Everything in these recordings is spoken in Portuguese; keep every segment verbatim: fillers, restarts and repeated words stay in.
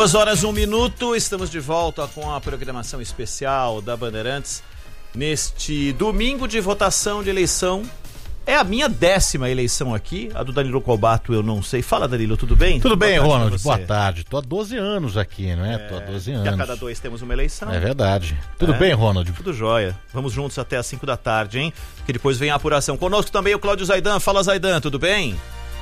Duas horas, um minuto, estamos de volta com a programação especial da Bandeirantes neste domingo de votação de eleição. É a minha décima eleição aqui, a do Danilo Cobato eu não sei. Fala, Danilo, tudo bem? Tudo bem, Ronald, boa tarde. Tô há doze anos aqui, não é? é Tô há doze anos. E a cada dois temos uma eleição. É verdade. Tudo é. bem, Ronald? Tudo jóia. Vamos juntos até às cinco da tarde, hein? Que depois vem a apuração. Conosco também o Cláudio Zaidan. Fala, Zaidan, tudo bem?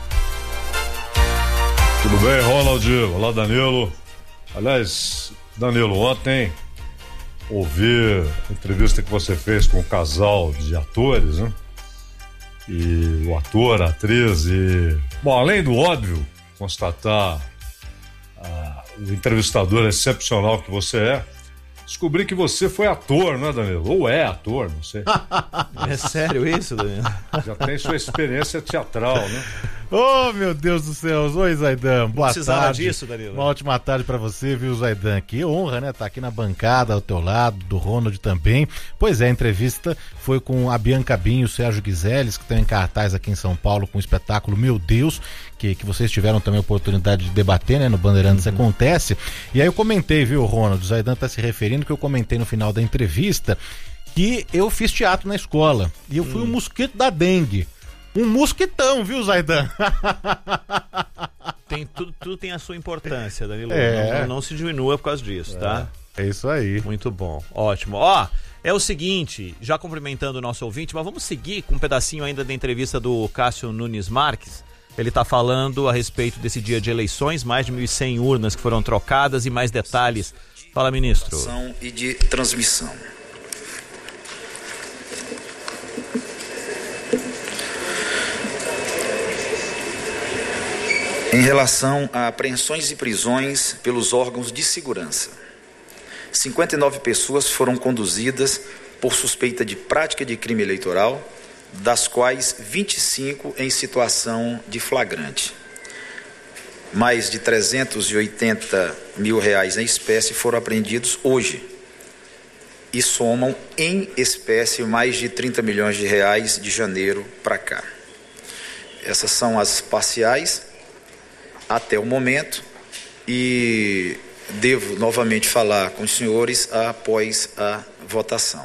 Tudo bem, Ronald? Olá, Danilo. Aliás, Danilo, ontem ouvi a entrevista que você fez com um casal de atores, né? E o ator, a atriz e... Bom, além do óbvio, constatar ah, o entrevistador excepcional que você é, descobri que você foi ator, né, Danilo? Ou é ator, não sei. É sério isso, Danilo? Já tem sua experiência teatral, né? Oh, meu Deus do céu. Oi, Zaidan. Boa Precisava tarde. disso, Danilo. Uma ótima tarde pra você, viu, Zaidan? Que honra, né? Tá aqui na bancada ao teu lado, do Ronald também. Pois é, a entrevista foi com a Bianca Bin e o Sérgio Guizeles, que estão em cartaz aqui em São Paulo com o espetáculo Meu Deus, que, que vocês tiveram também a oportunidade de debater, né? No Bandeirantes uhum. Acontece. E aí eu comentei, viu, Ronald? O Zaidan tá se referindo que eu comentei no final da entrevista que eu fiz teatro na escola. E eu fui hum. um mosquito da dengue. Um mosquitão, viu, Zaidan? Tem, tudo, tudo tem a sua importância, Danilo. É. Não, não se diminua por causa disso, é. tá? É isso aí. Muito bom, ótimo. Ó, é o seguinte, já cumprimentando o nosso ouvinte, mas vamos seguir com um pedacinho ainda da entrevista do Cássio Nunes Marques. Ele está falando a respeito desse dia de eleições, mais de mil e cem urnas que foram trocadas e mais detalhes. Fala, ministro. E de transmissão. Em relação a apreensões e prisões pelos órgãos de segurança, cinquenta e nove pessoas foram conduzidas por suspeita de prática de crime eleitoral, das quais vinte e cinco em situação de flagrante. Mais de trezentos e oitenta mil reais em espécie foram apreendidos hoje e somam em espécie mais de trinta milhões de reais de janeiro para cá. Essas são as parciais até o momento e devo novamente falar com os senhores após a votação.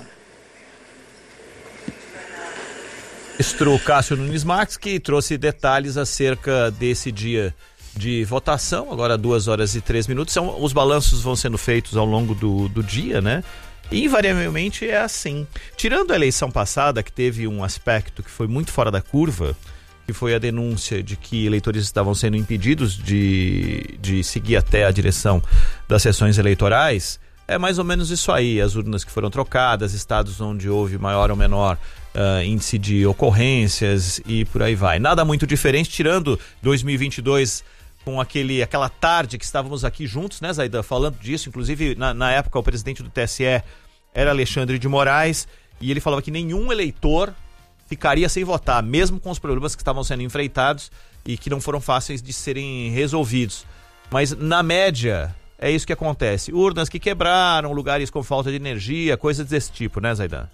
Ministro Cássio Nunes Marques, que trouxe detalhes acerca desse dia de votação, agora duas horas e três minutos. São, os balanços vão sendo feitos ao longo do, do dia, né? E invariavelmente é assim. Tirando a eleição passada, que teve um aspecto que foi muito fora da curva, que foi a denúncia de que eleitores estavam sendo impedidos de, de seguir até a direção das sessões eleitorais, é mais ou menos isso aí, as urnas que foram trocadas, estados onde houve maior ou menor uh, índice de ocorrências e por aí vai. Nada muito diferente, tirando dois mil e vinte e dois com aquele, aquela tarde que estávamos aqui juntos, né, Zaidan, falando disso, inclusive na, na época o presidente do T S E era Alexandre de Moraes e ele falava que nenhum eleitor ficaria sem votar, mesmo com os problemas que estavam sendo enfrentados e que não foram fáceis de serem resolvidos. Mas, na média, é isso que acontece. Urnas que quebraram, lugares com falta de energia, coisas desse tipo, né, Zaidan?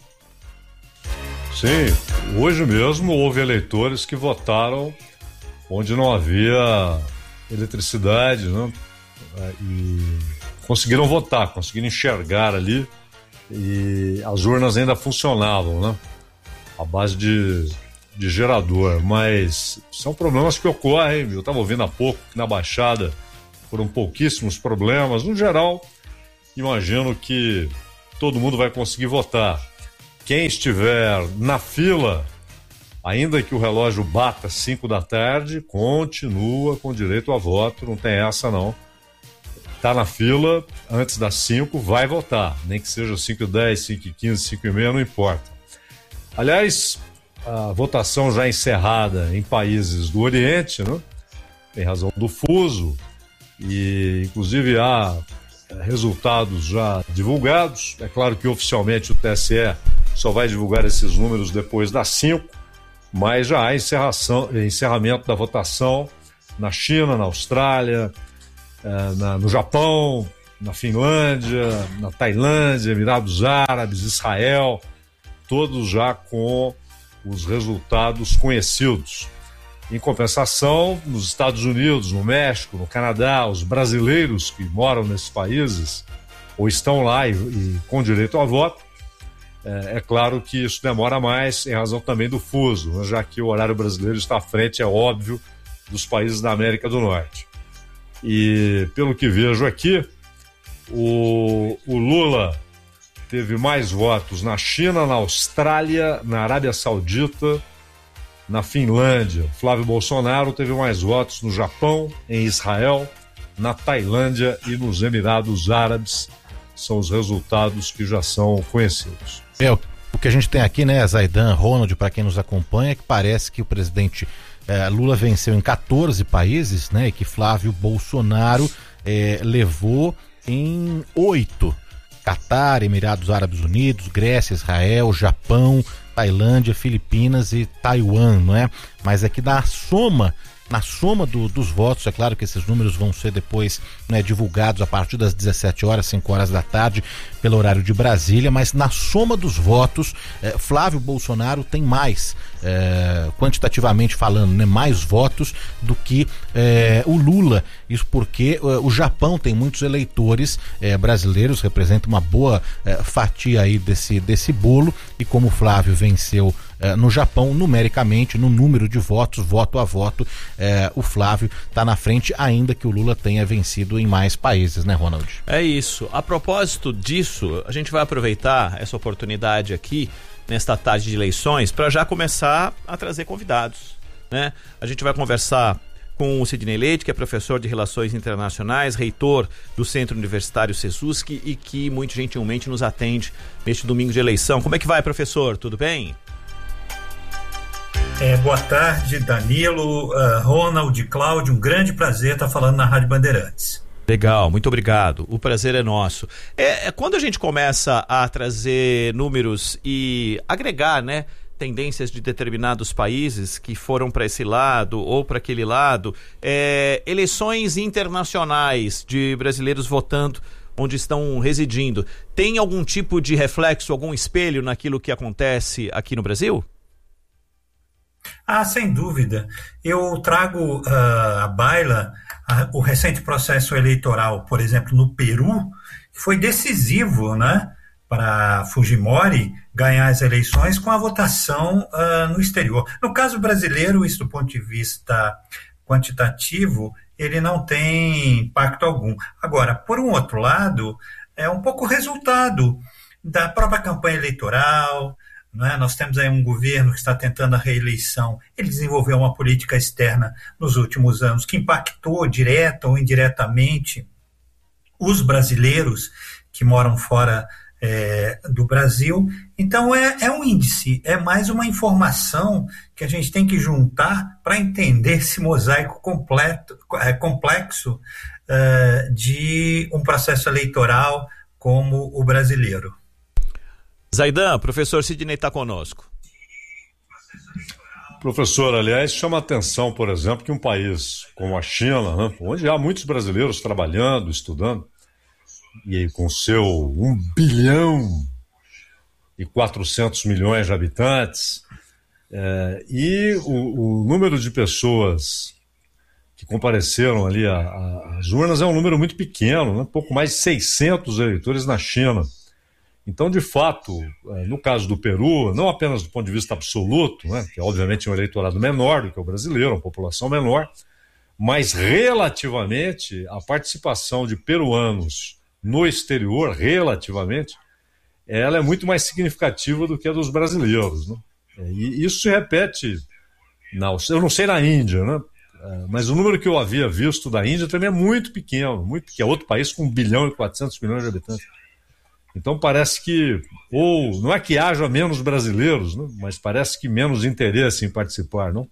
Sim, hoje mesmo houve eleitores que votaram onde não havia eletricidade, né? E conseguiram votar, conseguiram enxergar ali e as urnas ainda funcionavam, né? A base de, de gerador, mas são problemas que ocorrem. Eu estava ouvindo há pouco que na Baixada foram pouquíssimos problemas. No geral, imagino que todo mundo vai conseguir votar. Quem estiver na fila, ainda que o relógio bata cinco da tarde, continua com direito a voto, não tem essa não. Está na fila, antes das cinco, vai votar, nem que seja cinco e dez, cinco e quinze, cinco e meia, não importa. Aliás, a votação já encerrada em países do Oriente, né? Em razão do fuso, e inclusive há resultados já divulgados. É claro que oficialmente o T S E só vai divulgar esses números depois das cinco, mas já há encerração, encerramento da votação na China, na Austrália, na, no Japão, na Finlândia, na Tailândia, Emirados Árabes, Israel, todos já com os resultados conhecidos. Em compensação, nos Estados Unidos, no México, no Canadá, os brasileiros que moram nesses países ou estão lá e, e com direito ao voto, é, é claro que isso demora mais em razão também do fuso, né, já que o horário brasileiro está à frente, é óbvio, dos países da América do Norte. E pelo que vejo aqui, o, o Lula teve mais votos na China, na Austrália, na Arábia Saudita, na Finlândia. Flávio Bolsonaro teve mais votos no Japão, em Israel, na Tailândia e nos Emirados Árabes. São os resultados que já são conhecidos. É, o que a gente tem aqui, né, Zaidan, Ronald, para quem nos acompanha, é que parece que o presidente eh, Lula venceu em quatorze países, né, e que Flávio Bolsonaro eh, levou em oito. Catar, Emirados Árabes Unidos, Grécia, Israel, Japão, Tailândia, Filipinas e Taiwan, não é? Mas é que na soma, na soma do, dos votos, é claro que esses números vão ser depois, né, divulgados a partir das dezessete horas, cinco horas da tarde, pelo horário de Brasília, mas na soma dos votos, eh, Flávio Bolsonaro tem mais, eh, quantitativamente falando, né, mais votos do que eh, o Lula. Isso porque eh, o Japão tem muitos eleitores eh, brasileiros, representa uma boa eh, fatia aí desse, desse bolo, e como o Flávio venceu eh, no Japão, numericamente, no número de votos, voto a voto, eh, o Flávio está na frente, ainda que o Lula tenha vencido em mais países, né, Ronald? É isso. A propósito disso, a gente vai aproveitar essa oportunidade aqui, nesta tarde de eleições, para já começar a trazer convidados, né? A gente vai conversar com o Sidney Leite, que é professor de Relações Internacionais, reitor do Centro Universitário Sesusc e que muito gentilmente nos atende neste domingo de eleição. Como é que vai, professor? Tudo bem? É, boa tarde, Danilo, uh, Ronald, Cláudio, um grande prazer estar falando na Rádio Bandeirantes. Legal, muito obrigado. O prazer é nosso. É, é quando a gente começa a trazer números e agregar, né, tendências de determinados países que foram para esse lado ou para aquele lado, é, eleições internacionais de brasileiros votando onde estão residindo, tem algum tipo de reflexo, algum espelho naquilo que acontece aqui no Brasil? Ah, sem dúvida. Eu trago uh, à baila uh, o recente processo eleitoral, por exemplo, no Peru, que foi decisivo, né, para Fujimori ganhar as eleições com a votação uh, no exterior. No caso brasileiro, isso do ponto de vista quantitativo, ele não tem impacto algum. Agora, por um outro lado, é um pouco resultado da própria campanha eleitoral. Não é? Nós temos aí um governo que está tentando a reeleição. Ele desenvolveu uma política externa nos últimos anos que impactou direta ou indiretamente os brasileiros que moram fora é, do Brasil. Então é, é um índice, é mais uma informação que a gente tem que juntar para entender esse mosaico completo, é, complexo é, de um processo eleitoral como o brasileiro. Zaidan, professor Sidney está conosco. Professor, aliás, chama a atenção, por exemplo, que um país como a China, né, onde há muitos brasileiros trabalhando, estudando, e aí com seu um bilhão e quatrocentos milhões de habitantes, é, e o, o número de pessoas que compareceram ali às urnas é um número muito pequeno, né, pouco mais de seiscentos eleitores na China. Então, de fato, no caso do Peru, não apenas do ponto de vista absoluto, né, que é obviamente um eleitorado menor do que o brasileiro, uma população menor, mas relativamente a participação de peruanos no exterior, relativamente, ela é muito mais significativa do que a dos brasileiros, né? E isso se repete, não, eu não sei na Índia, né, mas o número que eu havia visto da Índia também é muito pequeno, muito, que é outro país com um bilhão e quatrocentos milhões de habitantes. Então parece que, ou não é que haja menos brasileiros, né, mas parece que menos interesse em participar, não?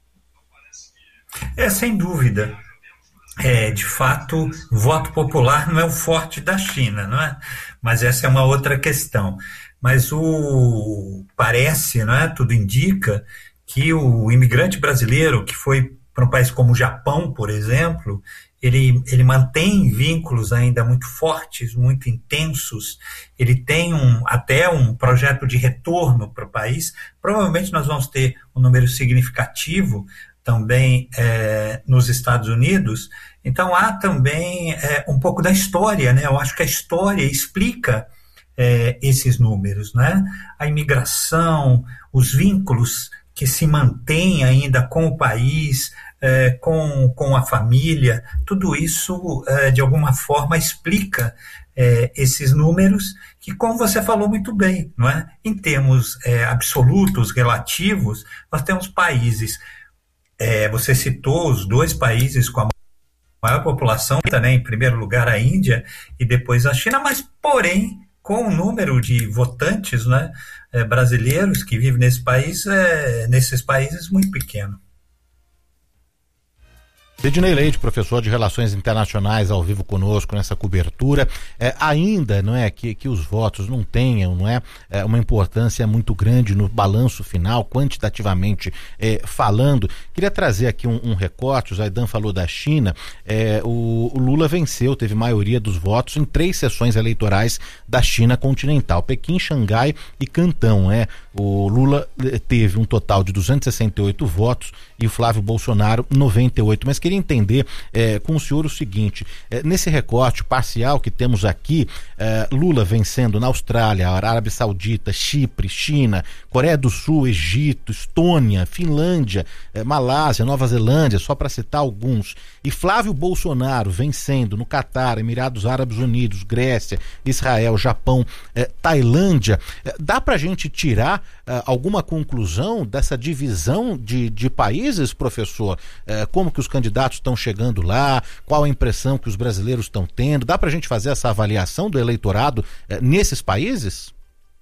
É, sem dúvida. É, de fato, voto popular não é o forte da China, não é? Mas essa é uma outra questão. Mas o parece, não é? Tudo indica que o imigrante brasileiro que foi para um país como o Japão, por exemplo, Ele, ele mantém vínculos ainda muito fortes, muito intensos, ele tem um, até um projeto de retorno para o país. Provavelmente nós vamos ter um número significativo também é, nos Estados Unidos. Então há também é, um pouco da história, né? Eu acho que a história explica é, esses números, né? A imigração, os vínculos que se mantêm ainda com o país, é, com, com a família, tudo isso é, de alguma forma explica é, esses números que, como você falou muito bem, não é? Em termos é, absolutos, relativos, nós temos países, é, você citou os dois países com a maior população, né? Em primeiro lugar a Índia e depois a China, mas porém com o número de votantes, né, é, brasileiros que vivem nesse país, é, nesses países muito pequeno. Sidney Leite, professor de Relações Internacionais, ao vivo conosco nessa cobertura. É, ainda não é que, que os votos não tenham, não é, é uma importância muito grande no balanço final, quantitativamente é, falando. Queria trazer aqui um, um recorte. O Zaidan falou da China. É, o, o Lula venceu, teve maioria dos votos em três sessões eleitorais da China continental: Pequim, Xangai e Cantão. É. O Lula teve um total de duzentos e sessenta e oito votos e o Flávio Bolsonaro noventa e oito. Mas queria entender é, com o senhor o seguinte: é, nesse recorte parcial que temos aqui, é, Lula vencendo na Austrália, Arábia Saudita, Chipre, China, Coreia do Sul, Egito, Estônia, Finlândia, é, Malásia, Nova Zelândia, só para citar alguns, e Flávio Bolsonaro vencendo no Catar, Emirados Árabes Unidos, Grécia, Israel, Japão, é, Tailândia. É, dá pra gente tirar é, alguma conclusão dessa divisão de, de países, professor? É, como que os candidatos estão chegando lá, qual a impressão que os brasileiros estão tendo? Dá para a gente fazer essa avaliação do eleitorado eh, nesses países?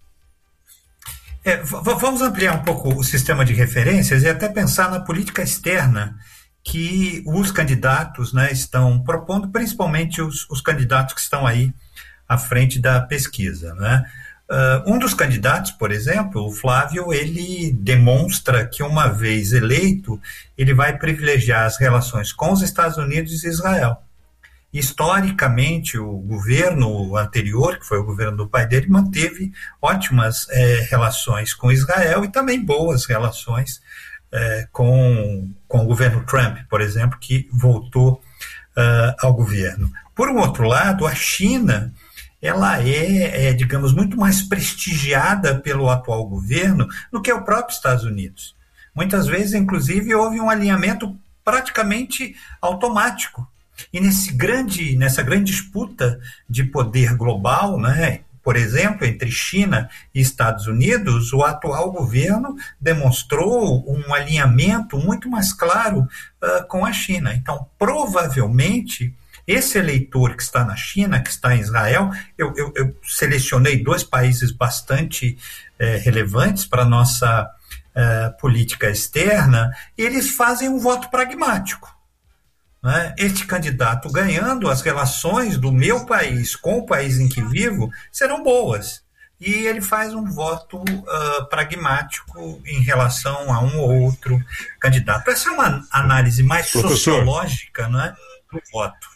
É, vamos ampliar um pouco o sistema de referências e até pensar na política externa que os candidatos, né, estão propondo, principalmente os, os candidatos que estão aí à frente da pesquisa, né? Uh, um dos candidatos, por exemplo, o Flávio, ele demonstra que, uma vez eleito, ele vai privilegiar as relações com os Estados Unidos e Israel. Historicamente, o governo anterior, que foi o governo do pai dele, manteve ótimas é, relações com Israel e também boas relações é, com, com o governo Trump, por exemplo, que voltou uh, ao governo. Por um outro lado, a China, ela é, é, digamos, muito mais prestigiada pelo atual governo do que o próprio Estados Unidos. Muitas vezes, inclusive, houve um alinhamento praticamente automático. E nesse grande, nessa grande disputa de poder global, né, por exemplo, entre China e Estados Unidos, o atual governo demonstrou um alinhamento muito mais claro uh, com a China. Então, provavelmente, esse eleitor que está na China, que está em Israel, eu, eu, eu selecionei dois países bastante eh, relevantes para a nossa eh, política externa, e eles fazem um voto pragmático, né? Este candidato ganhando, as relações do meu país com o país em que vivo serão boas. E ele faz um voto uh, pragmático em relação a um ou outro candidato. Essa é uma análise mais Professor. sociológica, né, do voto.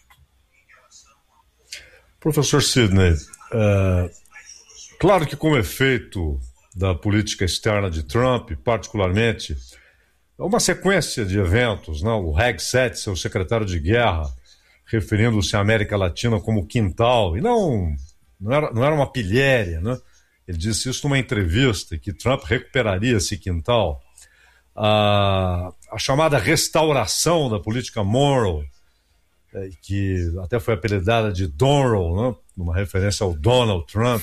Professor Sidney, é, claro que como efeito da política externa de Trump, particularmente, uma sequência de eventos, né? O Reg Sete, seu secretário de guerra, referindo-se à América Latina como quintal, e não, não, era, não era uma pilhéria, né? Ele disse isso numa entrevista, que Trump recuperaria esse quintal. A, a chamada restauração da política Monroe, que até foi apelidada de Donald, né? Numa referência ao Donald Trump.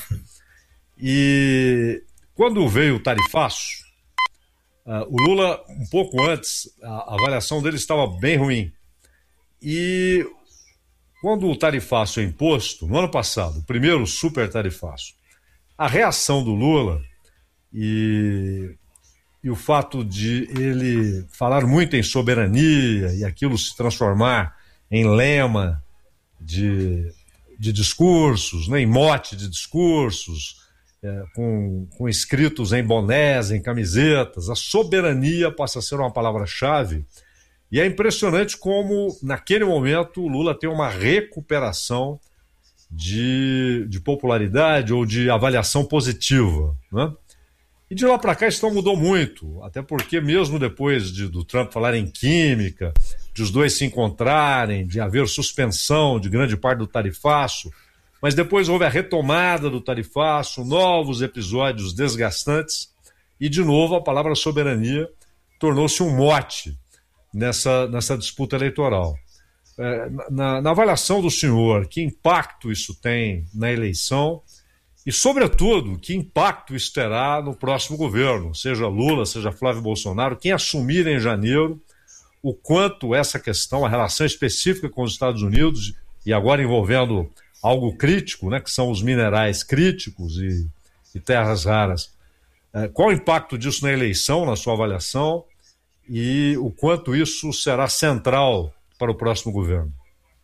E quando veio o tarifaço, uh, o Lula, um pouco antes, a avaliação dele estava bem ruim. E quando o tarifaço é imposto, no ano passado, o primeiro super tarifaço, a reação do Lula e, e o fato de ele falar muito em soberania e aquilo se transformar em lema de, de discursos, né, em mote de discursos, é, com, com escritos em bonés, em camisetas. A soberania passa a ser uma palavra-chave. E é impressionante como, naquele momento, o Lula tem uma recuperação de, de popularidade ou de avaliação positiva, né? E de lá para cá isso não mudou muito, até porque mesmo depois de, do Trump falar em química, de os dois se encontrarem, de haver suspensão de grande parte do tarifaço, mas depois houve a retomada do tarifaço, novos episódios desgastantes, e de novo a palavra soberania tornou-se um mote nessa, nessa disputa eleitoral. É, na, na avaliação do senhor, que impacto isso tem na eleição? E, sobretudo, que impacto isso terá no próximo governo, seja Lula, seja Flávio Bolsonaro, quem assumir em janeiro, o quanto essa questão, a relação específica com os Estados Unidos, e agora envolvendo algo crítico, né, que são os minerais críticos e, e terras raras, é, qual o impacto disso na eleição, na sua avaliação, e o quanto isso será central para o próximo governo?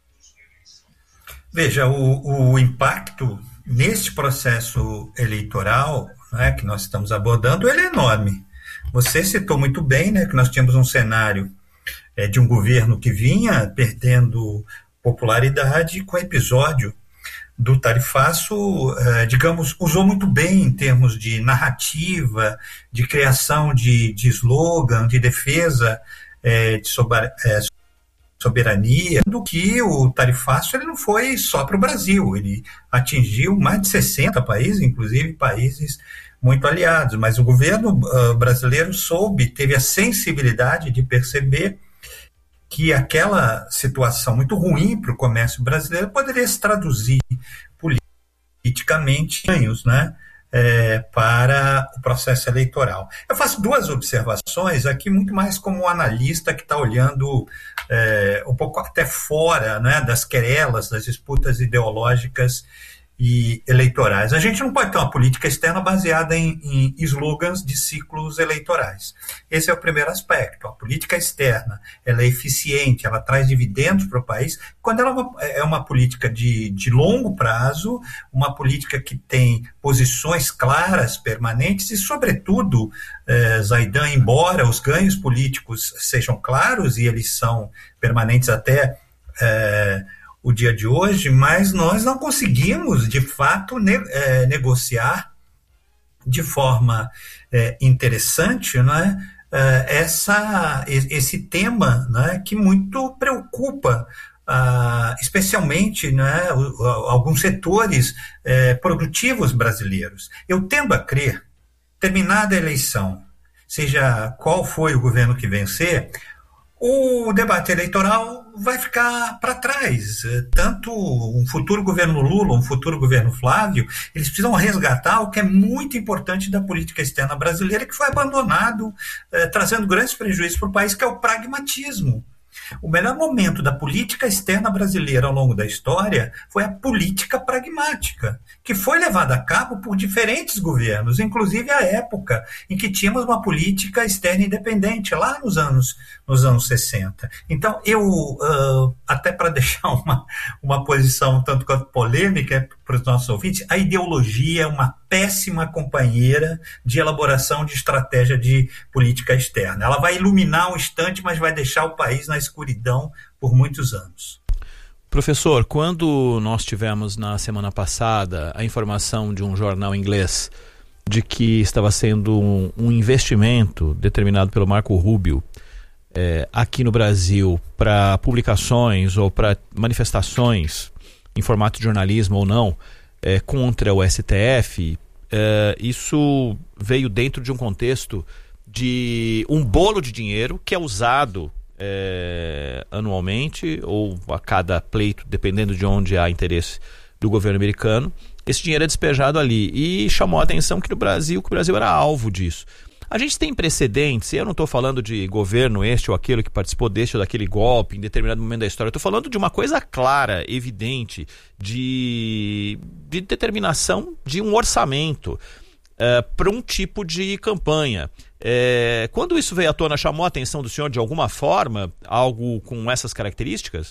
Veja, o, o impacto neste processo eleitoral, né, que nós estamos abordando, ele é enorme. Você citou muito bem, né, que nós tínhamos um cenário é, de um governo que vinha perdendo popularidade com o episódio do tarifaço, é, digamos, usou muito bem em termos de narrativa, de criação de, de slogan, de defesa é, de sober, é, soberania, do que o tarifaço ele não foi só para o Brasil, ele atingiu mais de sessenta países, inclusive países muito aliados, mas o governo uh, brasileiro soube, teve a sensibilidade de perceber que aquela situação muito ruim para o comércio brasileiro poderia se traduzir politicamente, né, é, para o processo eleitoral. Eu faço duas observações aqui, muito mais como um analista que está olhando é, um pouco até fora, né, das querelas, das disputas ideológicas e eleitorais. A gente não pode ter uma política externa baseada em, em slogans de ciclos eleitorais. Esse é o primeiro aspecto. A política externa, ela é eficiente, ela traz dividendos para o país, quando ela é uma, é uma política de, de longo prazo, uma política que tem posições claras, permanentes e, sobretudo, eh, Zaidan, embora os ganhos políticos sejam claros e eles são permanentes até eh, o dia de hoje, mas nós não conseguimos, de fato, ne- é, negociar de forma é, interessante, né, é, essa, esse tema, né, que muito preocupa, ah, especialmente, né, alguns setores é, produtivos brasileiros. Eu tendo a crer, terminada a eleição, seja qual foi o governo que vencer, o debate eleitoral vai ficar para trás. Tanto um futuro governo Lula, um futuro governo Flávio, eles precisam resgatar o que é muito importante da política externa brasileira, que foi abandonado, eh, trazendo grandes prejuízos para o país, que é o pragmatismo. O melhor momento da política externa brasileira ao longo da história foi a política pragmática, que foi levada a cabo por diferentes governos, inclusive a época em que tínhamos uma política externa independente, lá nos anos, nos anos sessenta. Então, eu, uh, até para deixar uma, uma posição tanto quanto polêmica para os nossos ouvintes, a ideologia é uma péssima companheira de elaboração de estratégia de política externa. Ela vai iluminar um instante, mas vai deixar o país na escuridão por muitos anos. Professor, quando nós tivemos na semana passada a informação de um jornal inglês de que estava sendo um, um investimento determinado pelo Marco Rubio é, aqui no Brasil para publicações ou para manifestações em formato de jornalismo ou não, é, contra o S T F, é, isso veio dentro de um contexto de um bolo de dinheiro que é usado é, anualmente ou a cada pleito, dependendo de onde há interesse do governo americano. Esse dinheiro é despejado ali e chamou a atenção que no Brasil, que o Brasil era alvo disso. A gente tem precedentes, eu não estou falando de governo este ou aquele que participou deste ou daquele golpe em determinado momento da história, eu estou falando de uma coisa clara, evidente, de, de determinação de um orçamento uh, para um tipo de campanha. É, quando isso veio à tona, chamou a atenção do senhor de alguma forma, algo com essas características?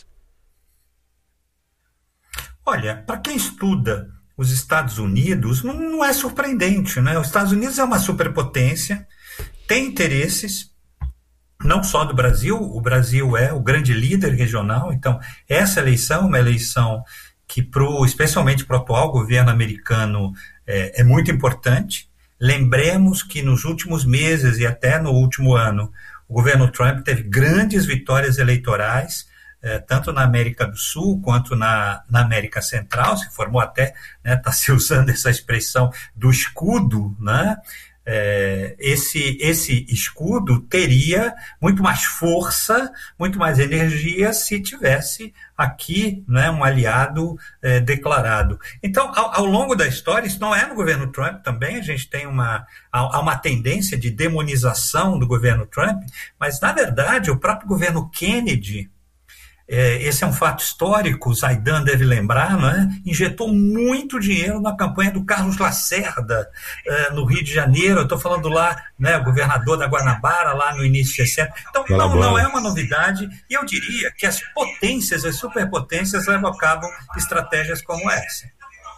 Olha, para quem estuda os Estados Unidos, não, não é surpreendente, né? Os Estados Unidos é uma superpotência, tem interesses, não só do Brasil, o Brasil é o grande líder regional, então essa eleição é uma eleição que, pro, especialmente para o atual governo americano, é, é muito importante. lembremos que nos últimos meses e até no último ano, o governo Trump teve grandes vitórias eleitorais, eh, tanto na América do Sul quanto na, na América Central. Se formou até, está, né, se usando essa expressão do escudo, né? É, esse, esse escudo teria muito mais força, muito mais energia se tivesse aqui, né, um aliado é, declarado. Então, ao, ao longo da história, isso não é no governo Trump também, a gente tem uma, há uma tendência de demonização do governo Trump, mas, na verdade, o próprio governo Kennedy, É, esse é um fato histórico, o Zaidan deve lembrar, não é? Injetou muito dinheiro na campanha do Carlos Lacerda, é, no Rio de Janeiro. Eu estou falando lá, né, o governador da Guanabara, lá no início de sessenta. Então, não, não é uma novidade, e eu diria que as potências, as superpotências, evocavam estratégias como essa.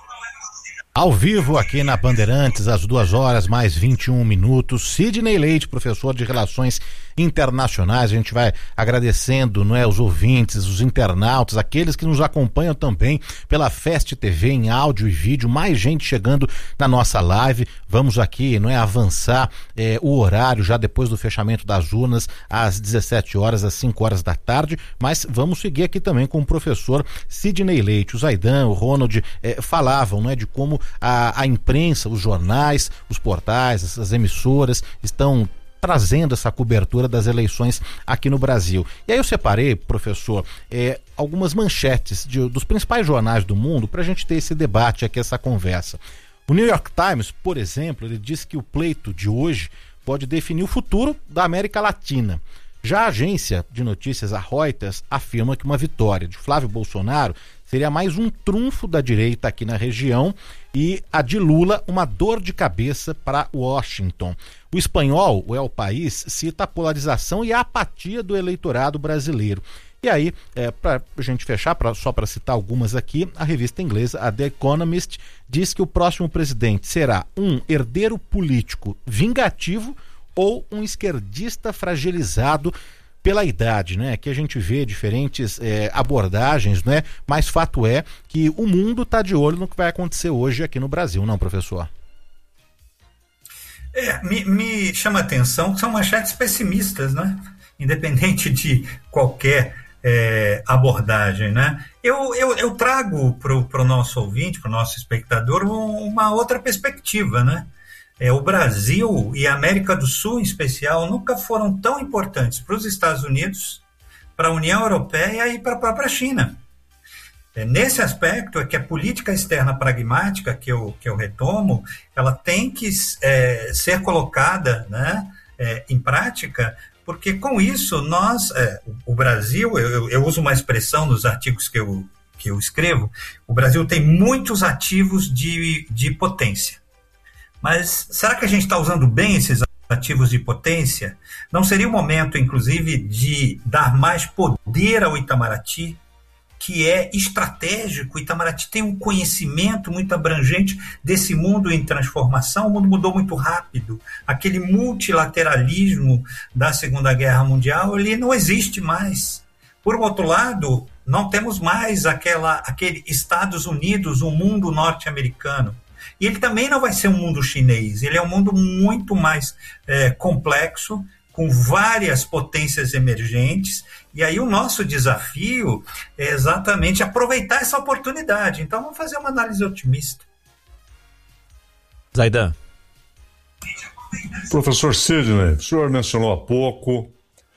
Ao vivo aqui na Bandeirantes, às duas horas mais vinte e um minutos, Sidney Leite, professor de Relações Internacionais. A gente vai agradecendo, não é, os ouvintes, os internautas, aqueles que nos acompanham também pela Fest T V em áudio e vídeo, mais gente chegando na nossa live. Vamos aqui, não é, avançar é, o horário já depois do fechamento das urnas às dezessete horas, às cinco horas da tarde, mas vamos seguir aqui também com o professor Sidney Leite. O Zaidan, o Ronald é, falavam, não é, de como A, a imprensa, os jornais, os portais, as emissoras estão trazendo essa cobertura das eleições aqui no Brasil. E aí eu separei, professor, é, algumas manchetes de, dos principais jornais do mundo para a gente ter esse debate aqui, essa conversa. O New York Times, por exemplo, ele diz que o pleito de hoje pode definir o futuro da América Latina. Já a agência de notícias, a Reuters, afirma que uma vitória de Flávio Bolsonaro seria mais um trunfo da direita aqui na região e a de Lula uma dor de cabeça para Washington. O Espanhol, o El País, cita a polarização e a apatia do eleitorado brasileiro. E aí, é, para a gente fechar, pra, só para citar algumas aqui, a revista inglesa, a The Economist, diz que o próximo presidente será um herdeiro político vingativo ou um esquerdista fragilizado pela idade, né? Que a gente vê diferentes é, abordagens, né? Mas fato é que o mundo está de olho no que vai acontecer hoje aqui no Brasil, não, professor? É, me, me chama a atenção que são manchetes pessimistas, né? Independente de qualquer é, abordagem, né? Eu, eu, eu trago para o nosso ouvinte, para o nosso espectador, um, uma outra perspectiva, né? É, o Brasil e a América do Sul, em especial, nunca foram tão importantes para os Estados Unidos, para a União Europeia e para a própria China. É, nesse aspecto é que a política externa pragmática, que eu, que eu retomo, ela tem que é, ser colocada, né, é, em prática, porque com isso nós, é, o Brasil, eu, eu uso uma expressão nos artigos que eu, que eu escrevo, o Brasil tem muitos ativos de, de potência. Mas será que a gente está usando bem esses ativos de potência? Não seria o momento, inclusive, de dar mais poder ao Itamaraty, que é estratégico? O Itamaraty tem um conhecimento muito abrangente desse mundo em transformação. O mundo mudou muito rápido. Aquele multilateralismo da Segunda Guerra Mundial, ele não existe mais. Por outro lado, não temos mais aquela, aquele Estados Unidos, o mundo norte-americano. E ele também não vai ser um mundo chinês, ele é um mundo muito mais é, complexo, com várias potências emergentes, e aí o nosso desafio é exatamente aproveitar essa oportunidade. Então vamos fazer uma análise otimista. Zaidan. Professor Sidney, o senhor mencionou há pouco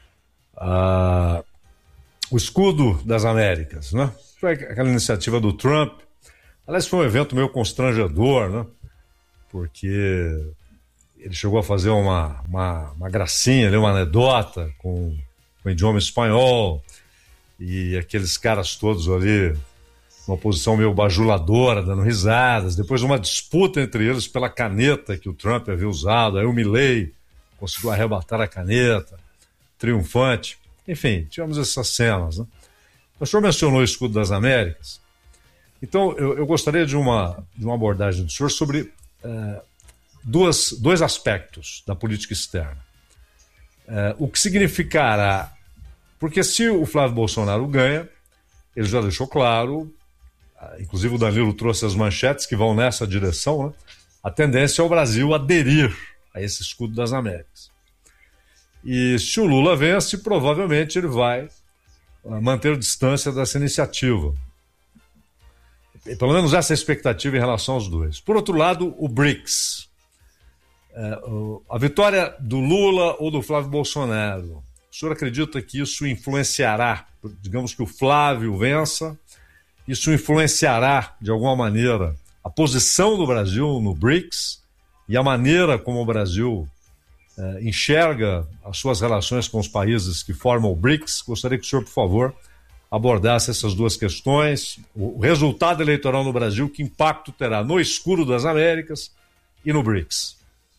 ah, o escudo das Américas, né? Foi aquela iniciativa do Trump. Aliás, foi um evento meio constrangedor, né? Porque ele chegou a fazer uma, uma, uma gracinha, uma anedota com, com o idioma espanhol, e aqueles caras todos ali, uma posição meio bajuladora, dando risadas. Depois uma disputa entre eles pela caneta que o Trump havia usado. Aí o Milley conseguiu arrebatar a caneta, triunfante. Enfim, tivemos essas cenas, né? O senhor mencionou o escudo das Américas. Então, eu, eu gostaria de uma, de uma abordagem do senhor sobre uh, duas, dois aspectos da política externa. Uh, o que significará... Porque se o Flávio Bolsonaro ganha, ele já deixou claro, uh, inclusive o Danilo trouxe as manchetes que vão nessa direção, né? a tendência é o Brasil aderir a esse escudo das Américas. E se o Lula vence, provavelmente ele vai manter distância dessa iniciativa. Pelo menos essa é a expectativa em relação aos dois. Por outro lado, o BRICS. É, o, a vitória do Lula ou do Flávio Bolsonaro, o senhor acredita que isso influenciará, digamos que o Flávio vença, isso influenciará, de alguma maneira, a posição do Brasil no BRICS e a maneira como o Brasil é, enxerga as suas relações com os países que formam o BRICS? Gostaria que o senhor, por favor, abordasse essas duas questões, o resultado eleitoral no Brasil, que impacto terá no escuro das Américas e no BRICS.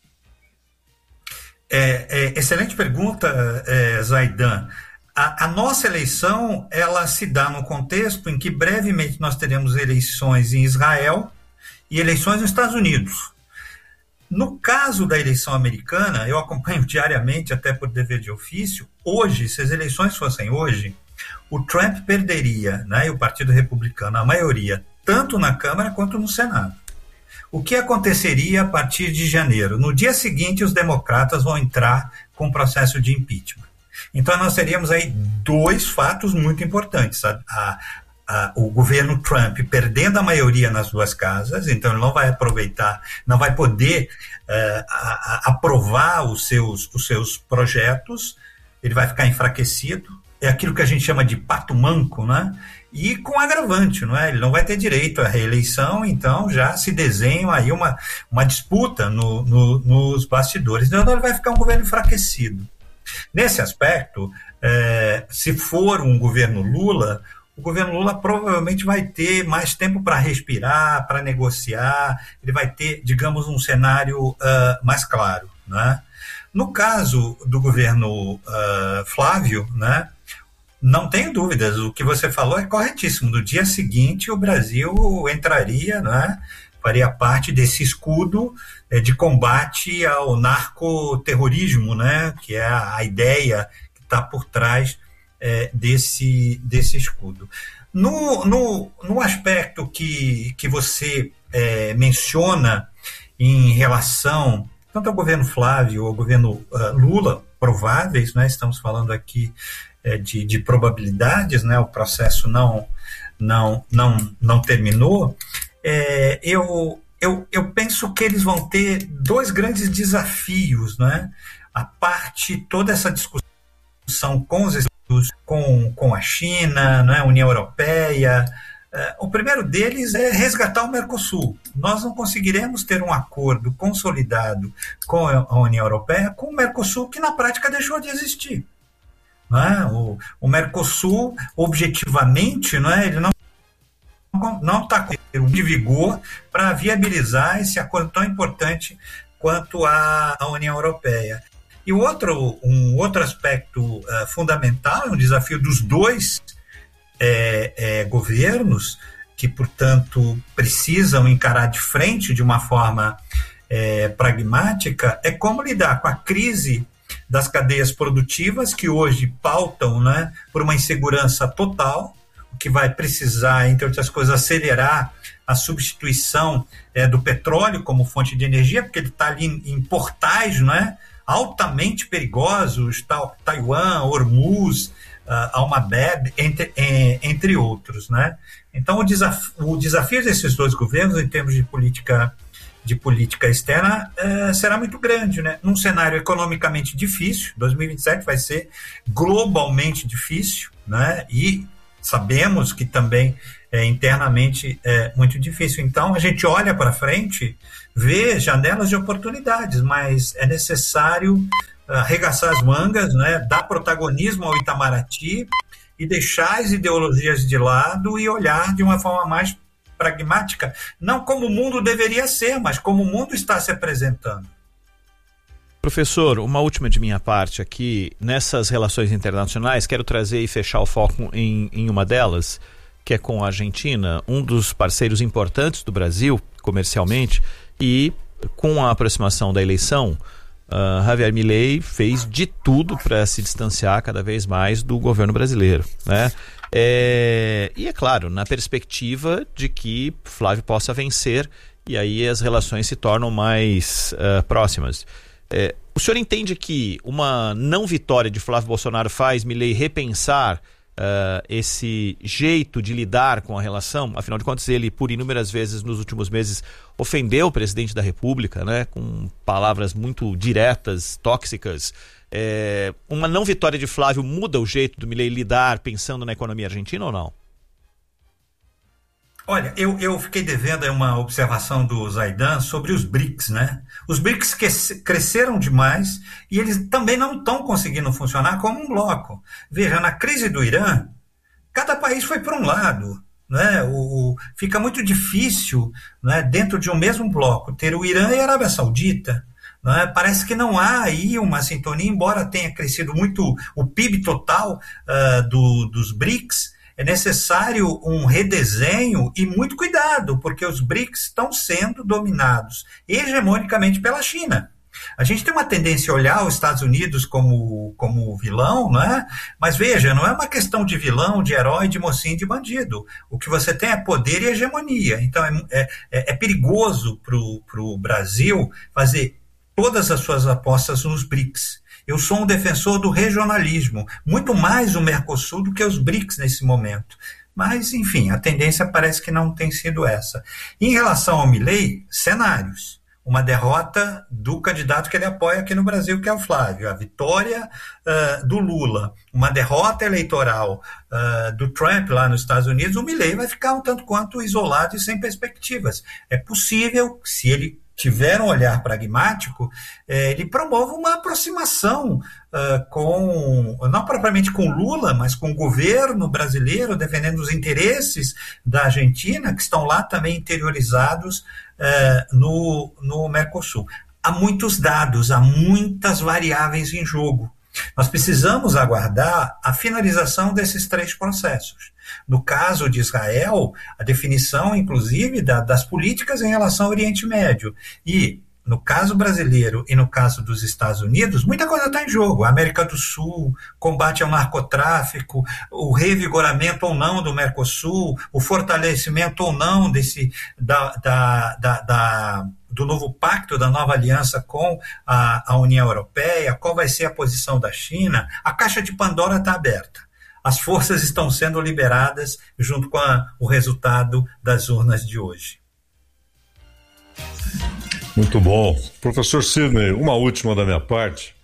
É, é, excelente pergunta, é, Zaidan. A, a nossa eleição, ela se dá no contexto em que brevemente nós teremos eleições em Israel e eleições nos Estados Unidos. No caso da eleição americana, eu acompanho diariamente, até por dever de ofício, hoje, se as eleições fossem hoje, o Trump perderia, né, e o Partido Republicano, a maioria, tanto na Câmara quanto no Senado. O que aconteceria a partir de janeiro? No dia seguinte, os democratas vão entrar com o processo de impeachment. Então, nós teríamos aí dois fatos muito importantes. A, a, a, o governo Trump perdendo a maioria nas duas casas, então ele não vai aproveitar, não vai poder uh, a, a, aprovar os seus, os seus projetos, ele vai ficar enfraquecido. É aquilo que a gente chama de pato manco, né? E com agravante, não é? Ele não vai ter direito à reeleição, então já se desenha aí uma, uma disputa no, no, nos bastidores. Então ele vai ficar um governo enfraquecido. Nesse aspecto, é, se for um governo Lula, o governo Lula provavelmente vai ter mais tempo para respirar, para negociar, ele vai ter, digamos, um cenário uh, mais claro, né? No caso do governo uh, Flávio, né, não tenho dúvidas, o que você falou é corretíssimo. No dia seguinte, o Brasil entraria, né, faria parte desse escudo é, de combate ao narcoterrorismo, né, que é a, a ideia que está por trás é, desse, desse escudo. No, no, no aspecto que, que você é, menciona em relação tanto ao governo Flávio ou ao governo uh, Lula, prováveis, né, estamos falando aqui é, de, de probabilidades, né, o processo não, não, não, não terminou, é, eu, eu, eu penso que eles vão ter dois grandes desafios, né, a parte, toda essa discussão com os Estados, com, com a China, né, União Europeia. O primeiro deles é resgatar o Mercosul. Nós não conseguiremos ter um acordo consolidado com a União Europeia com o Mercosul, que na prática deixou de existir. Não é? o, o Mercosul, objetivamente, não é? Ele não não está com de vigor para viabilizar esse acordo tão importante quanto a, a União Europeia. E o outro, um outro aspecto uh, fundamental, um desafio dos dois É, é, governos que, portanto, precisam encarar de frente de uma forma é, pragmática, é como lidar com a crise das cadeias produtivas que hoje pautam, né, por uma insegurança total, o que vai precisar, entre outras coisas, acelerar a substituição é, do petróleo como fonte de energia, porque ele está ali em, em portais, né, altamente perigosos, tal, Taiwan, Hormuz, Uh, Almabeb, entre, entre outros, né? Então o, desaf o desafio desses dois governos em termos de política, de política externa uh, será muito grande, né? Num cenário economicamente difícil, dois mil e vinte e sete vai ser globalmente difícil, né? E sabemos que também é, internamente é muito difícil. Então a gente olha para frente, vê janelas de oportunidades, mas é necessário arregaçar as mangas, né, dar protagonismo ao Itamaraty e deixar as ideologias de lado e olhar de uma forma mais pragmática, não como o mundo deveria ser, mas como o mundo está se apresentando. Professor, uma última de minha parte aqui, nessas relações internacionais, quero trazer e fechar o foco em, em uma delas, que é com a Argentina, um dos parceiros importantes do Brasil, comercialmente, e com a aproximação da eleição, uh, Javier Milei fez de tudo para se distanciar cada vez mais do governo brasileiro, né? É, e é claro, na perspectiva de que Flávio possa vencer e aí as relações se tornam mais uh, próximas. É, o senhor entende que uma não vitória de Flávio Bolsonaro faz Milei repensar Uh, esse jeito de lidar com a relação? Afinal de contas, ele por inúmeras vezes nos últimos meses ofendeu o presidente da República, né, com palavras muito diretas, tóxicas. É, uma não vitória de Flávio muda o jeito do Milei lidar pensando na economia argentina ou não? Olha, eu, eu fiquei devendo uma observação do Zaidan sobre os B R I C S, né? Os B R I C S que cresceram demais e eles também não estão conseguindo funcionar como um bloco. Veja, na crise do Irã, cada país foi para um lado, né? O, o, fica muito difícil, né, dentro de um mesmo bloco ter o Irã e a Arábia Saudita. Né? Parece que não há aí uma sintonia, embora tenha crescido muito o P I B total uh, do, dos B R I C S. É necessário um redesenho e muito cuidado, porque os B R I C S estão sendo dominados hegemonicamente pela China. A gente tem uma tendência a olhar os Estados Unidos como, como vilão, né? Mas veja, não é uma questão de vilão, de herói, de mocinho, de bandido. O que você tem é poder e hegemonia. Então é, é, é perigoso para o Brasil fazer todas as suas apostas nos B R I C S. Eu sou um defensor do regionalismo, muito mais o Mercosul do que os B R I C S nesse momento. Mas, enfim, a tendência parece que não tem sido essa. Em relação ao Milei, cenários. Uma derrota do candidato que ele apoia aqui no Brasil, que é o Flávio. A vitória uh, do Lula. Uma derrota eleitoral uh, do Trump lá nos Estados Unidos. O Milei vai ficar um tanto quanto isolado e sem perspectivas. É possível, se ele tiver um olhar pragmático, eh, ele promove uma aproximação uh, com, não propriamente com Lula, mas com o governo brasileiro, defendendo os interesses da Argentina, que estão lá também interiorizados uh, no, no Mercosul. Há muitos dados, há muitas variáveis em jogo. Nós precisamos aguardar a finalização desses três processos. No caso de Israel, a definição, inclusive, da, das políticas em relação ao Oriente Médio. E, no caso brasileiro e no caso dos Estados Unidos, muita coisa está em jogo. A América do Sul, combate ao narcotráfico, o revigoramento ou não do Mercosul, o fortalecimento ou não desse, da, da, da, da do novo pacto, da nova aliança com a, a União Europeia, qual vai ser a posição da China. A caixa de Pandora está aberta. As forças estão sendo liberadas junto com a, o resultado das urnas de hoje. Muito bom. Professor Sidney, uma última da minha parte.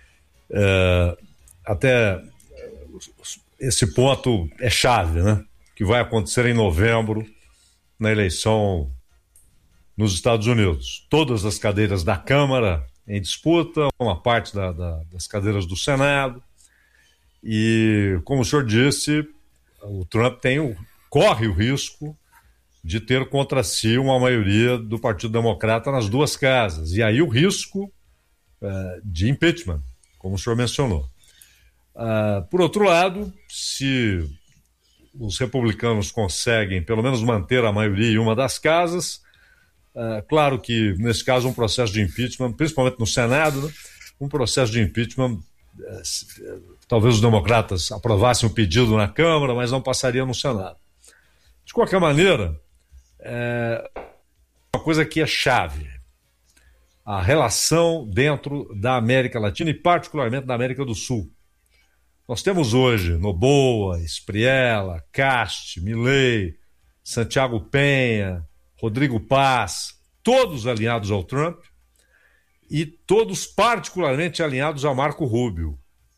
É, até esse ponto é chave, né? Que vai acontecer em novembro, na eleição nos Estados Unidos. Todas as cadeiras da Câmara em disputa, uma parte da, da, das cadeiras do Senado. E, como o senhor disse, o Trump tem, corre o risco de ter contra si uma maioria do Partido Democrata nas duas casas. E aí o risco uh, de impeachment, como o senhor mencionou. Uh, por outro lado, se os republicanos conseguem pelo menos manter a maioria em uma das casas, uh, claro que, nesse caso, um processo de impeachment, principalmente no Senado, né, um processo de impeachment, uh, talvez os democratas aprovassem o pedido na Câmara, mas não passaria no Senado. De qualquer maneira, é uma coisa que é chave: a relação dentro da América Latina e particularmente da América do Sul. Nós temos hoje Noboa, Espriella, Cast, Milei, Santiago Penha, Rodrigo Paz, todos alinhados ao Trump e todos particularmente alinhados a Marco Rubio,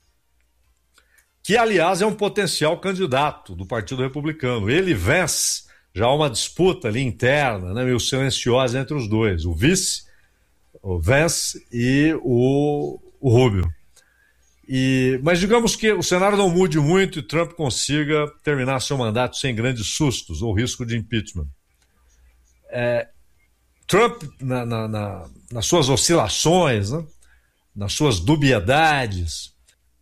que, aliás, é um potencial candidato do Partido Republicano. Ele vence, já há uma disputa ali interna, né, meio silenciosa entre os dois, o vice, o Vance e o, o Rubio. E, mas digamos que o cenário não mude muito e Trump consiga terminar seu mandato sem grandes sustos ou risco de impeachment. É, Trump, na, na, na, nas suas oscilações, né, nas suas dubiedades,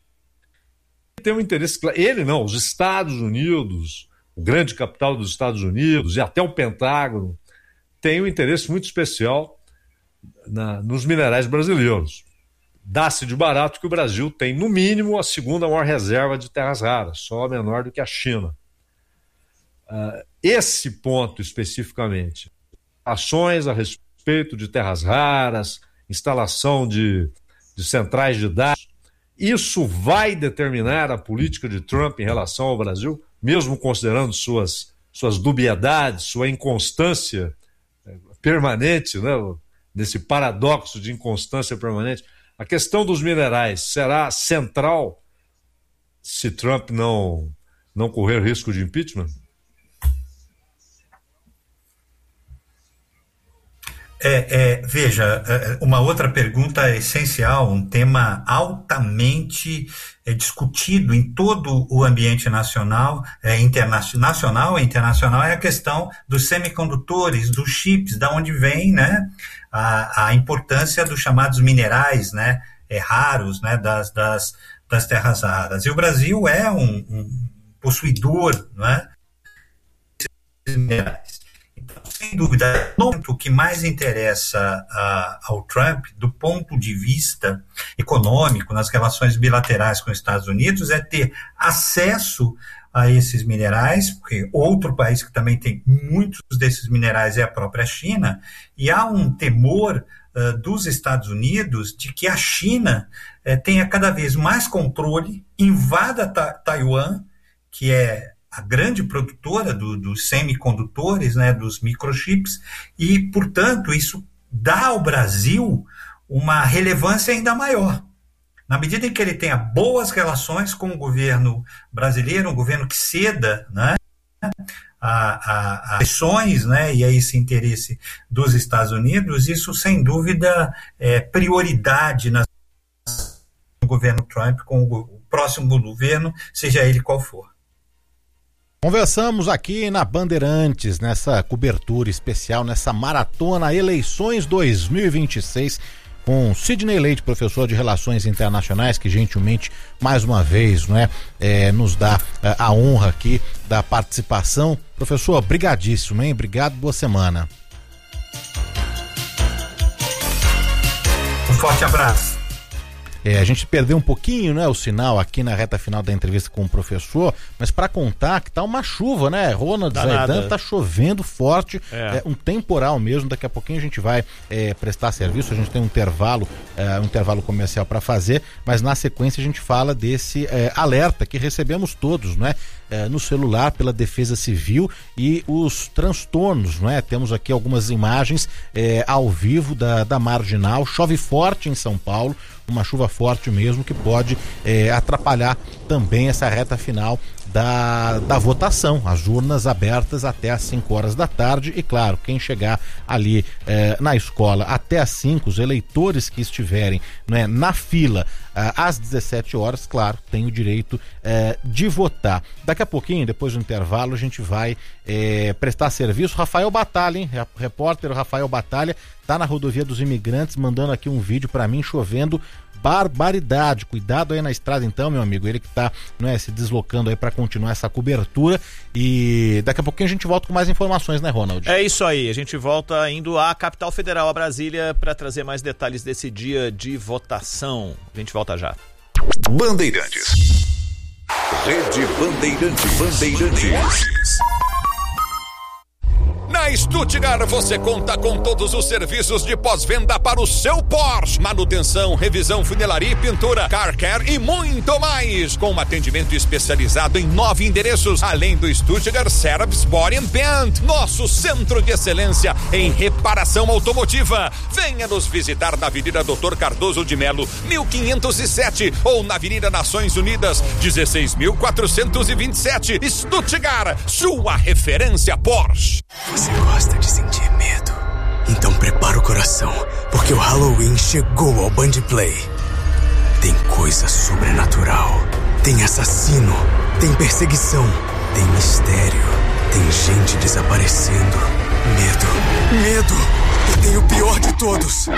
tem um interesse claro. Ele não, os Estados Unidos, o grande capital dos Estados Unidos e até o Pentágono tem um interesse muito especial na, nos minerais brasileiros. dá-se de barato que o Brasil tem, no mínimo, a segunda maior reserva de terras raras, só menor do que a China. Uh, esse ponto especificamente, ações a respeito de terras raras, instalação de, de centrais de dados, isso vai determinar a política de Trump em relação ao Brasil, mesmo considerando suas, suas dubiedades, sua inconstância permanente, né? Nesse paradoxo de inconstância permanente. A questão dos minerais será central se Trump não, não correr risco de impeachment? É, é, veja, uma outra pergunta essencial, um tema altamente é, discutido em todo o ambiente nacional, é, internacional, nacional e internacional, é a questão dos semicondutores, dos chips, da onde vem, né, a, a importância dos chamados minerais, né, é, raros, né, das, das, das terras raras. E o Brasil é um, um possuidor, né, desses minerais. Sem dúvida, o que mais interessa uh, ao Trump, do ponto de vista econômico, nas relações bilaterais com os Estados Unidos, é ter acesso a esses minerais, porque outro país que também tem muitos desses minerais é a própria China, e há um temor uh, dos Estados Unidos de que a China uh, tenha cada vez mais controle, invada ta- Taiwan, que é a grande produtora do, dos semicondutores, né, dos microchips, e, portanto, isso dá ao Brasil uma relevância ainda maior. Na medida em que ele tenha boas relações com o governo brasileiro, um governo que ceda, né, a, a, a pressões, né, e a esse interesse dos Estados Unidos, isso, sem dúvida, é prioridade no governo Trump, com o próximo governo, seja ele qual for. Conversamos aqui na Bandeirantes, nessa cobertura especial, nessa maratona Eleições dois mil e vinte e seis, com Sidney Leite, professor de Relações Internacionais, que gentilmente, mais uma vez, né, é, nos dá é, a honra aqui da participação. Professor, brigadíssimo, hein? Obrigado, boa semana. Um forte abraço. É, a gente perdeu um pouquinho, né, o sinal aqui na reta final da entrevista com o professor, mas para contar que tá uma chuva, né, Ronald Zaidan, tá chovendo forte, é. É, um temporal mesmo. Daqui a pouquinho a gente vai é, prestar serviço, a gente tem um intervalo, é, um intervalo comercial para fazer, mas na sequência a gente fala desse é, alerta que recebemos todos, né, é, no celular pela Defesa Civil e os transtornos, né? Temos aqui algumas imagens é, ao vivo da, da Marginal. Chove forte em São Paulo, uma chuva forte mesmo, que pode é, atrapalhar também essa reta final da, da votação, as urnas abertas até às cinco horas da tarde. E claro, quem chegar ali é, na escola até às cinco, os eleitores que estiverem, né, na fila é, às dezessete horas, claro, tem o direito é, de votar. Daqui a pouquinho, depois do intervalo, a gente vai é, prestar serviço. Rafael Batalha, hein? Repórter Rafael Batalha tá na rodovia dos Imigrantes, mandando aqui um vídeo para mim, chovendo barbaridade. Cuidado aí na estrada então, meu amigo, ele que tá, né, se deslocando aí para continuar essa cobertura. E daqui a pouquinho a gente volta com mais informações, né, Ronald? É isso aí, a gente volta indo à capital federal, a Brasília, para trazer mais detalhes desse dia de votação. A gente volta já. Bandeirantes. Rede Bandeirantes. Bandeirantes. Na Stuttgart você conta com todos os serviços de pós-venda para o seu Porsche. Manutenção, revisão, funilaria e pintura, car care e muito mais. Com um atendimento especializado em nove endereços, além do Stuttgart Service Body and Paint, nosso centro de excelência em reparação automotiva. Venha nos visitar na Avenida Doutor Cardoso de Melo, mil quinhentos e sete, ou na Avenida Nações Unidas, dezesseis mil quatrocentos e vinte e sete. Stuttgart, sua referência Porsche. Você gosta de sentir medo? Então prepara o coração, porque o Halloween chegou ao Band Play. Tem coisa sobrenatural, tem assassino, tem perseguição, tem mistério, tem gente desaparecendo. Medo, medo, e tem o pior de todos: